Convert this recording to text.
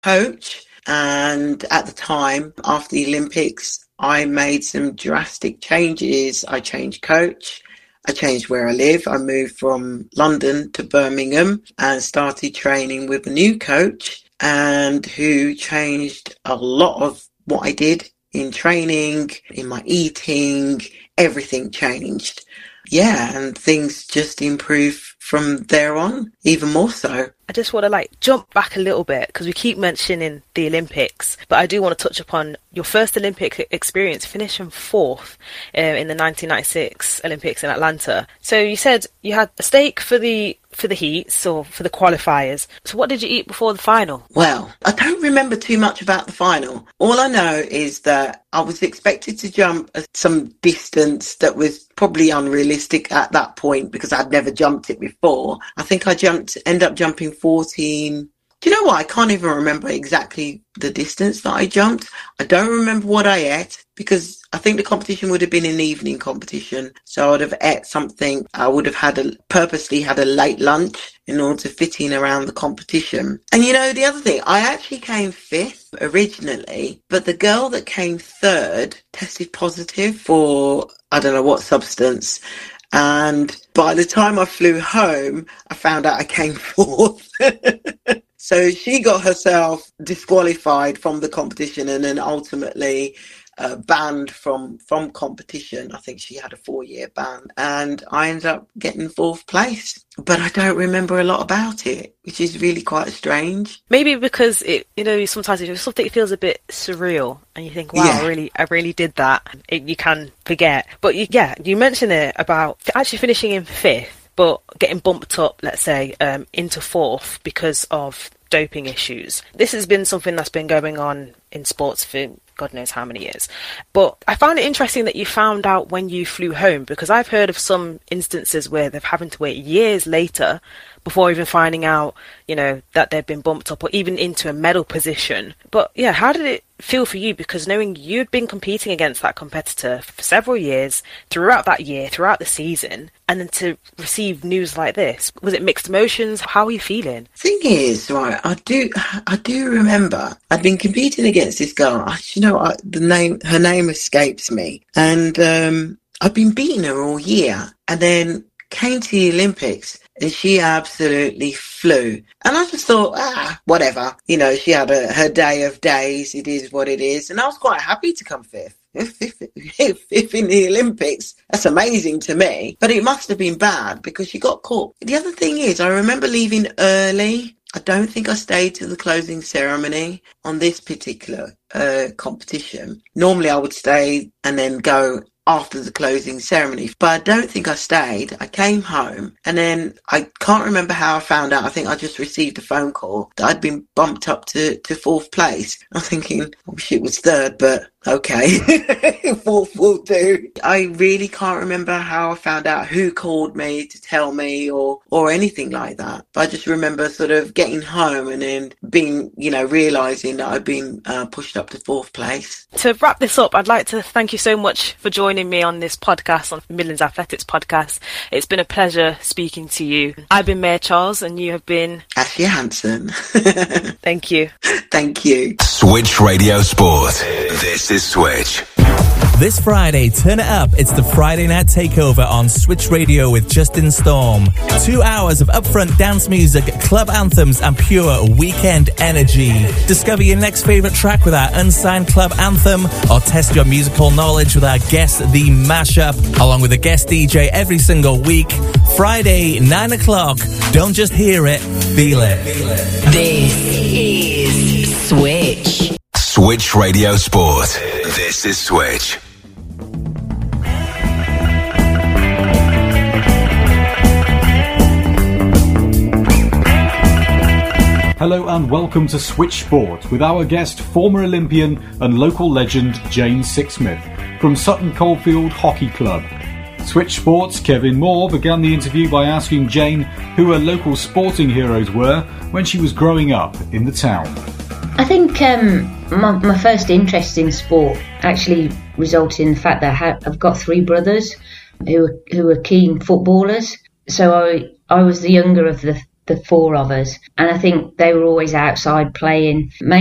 coach. And at the time, after the Olympics, I made some drastic changes. I changed coach. I changed where I live. I moved from London to Birmingham and started training with a new coach, and who changed a lot of what I did in training, in my eating. Everything changed. Yeah, and things just improved from there on, even more so. I just want to jump back a little bit, because we keep mentioning the Olympics, but I do want to touch upon your first Olympic experience, finishing fourth in the 1996 Olympics in Atlanta. So you said you had a steak for the heats, or for the qualifiers. So what did you eat before the final? Well, I don't remember too much about the final. All I know is that I was expected to jump some distance that was probably unrealistic at that point, because I'd never jumped it before. I think I ended up jumping 14. Do you know what? I can't even remember exactly the distance that I jumped. I don't remember what I ate, because I think the competition would have been an evening competition. So I would have ate something. I would have purposely had a late lunch in order to fit in around the competition. And the other thing, I actually came fifth originally, but the girl that came third tested positive for I don't know what substance. And by the time I flew home, I found out I came fourth. So she got herself disqualified from the competition, and then ultimately banned from competition. I think she had a 4-year ban, and I ended up getting fourth place. But I don't remember a lot about it, which is really quite strange. Maybe because sometimes if something feels a bit surreal and you think, wow, yeah. I really did that. You can forget. But you mentioned it about actually finishing in fifth, but getting bumped up, let's say, into fourth because of doping issues. This has been something that's been going on in sports for God knows how many years. But I found it interesting that you found out when you flew home, because I've heard of some instances where they're having to wait years later before even finding out, that they've been bumped up or even into a medal position. But yeah, how did it feel for you? Because knowing you'd been competing against that competitor for several years, throughout that year, throughout the season, and then to receive news like this, was it mixed emotions? How are you feeling? Thing is, right, I do remember I'd been competing against this girl. Her name escapes me, and I've been beating her all year, and then came to the Olympics and she absolutely flew. And I just thought, whatever. She had her day of days. It is what it is. And I was quite happy to come fifth. If in the Olympics, that's amazing to me. But it must have been bad because she got caught. The other thing is, I remember leaving early. I don't think I stayed to the closing ceremony on this particular competition. Normally I would stay and then go after the closing ceremony, but I don't think I stayed. I came home, and then I can't remember how I found out. I think I just received a phone call that I'd been bumped up to fourth place. I'm thinking, I wish it was third, but okay, fourth will do. I really can't remember how I found out, who called me to tell me or anything like that. But I just remember sort of getting home and then being, realising that I'd been pushed up to fourth place. To wrap this up, I'd like to thank you so much for joining me on this podcast, on Midlands Athletics podcast. It's been a pleasure speaking to you. I've been Maya Charles, and you have been Ashley Hanson. Thank you. Thank you. Switch Radio Sport. This is Switch. This Friday, turn it up. It's the Friday Night Takeover on Switch Radio with Justin Storm. 2 hours of upfront dance music, club anthems, and pure weekend energy. Discover your next favourite track with our unsigned club anthem, or test your musical knowledge with our Guess the Mashup, along with a guest DJ every single week. Friday, 9 o'clock. Don't just hear it, feel it. This is Switch. Switch Radio Sport. This is Switch. Hello and welcome to Switch Sport with our guest, former Olympian and local legend Jane Sixsmith from Sutton Coldfield Hockey Club. Switch Sport's Kevin Moore began the interview by asking Jane who her local sporting heroes were when she was growing up in the town. I think my first interest in sport actually resulted in the fact that I've got 3 brothers who were keen footballers. So I was the younger of the the four of us. And I think they were always outside playing,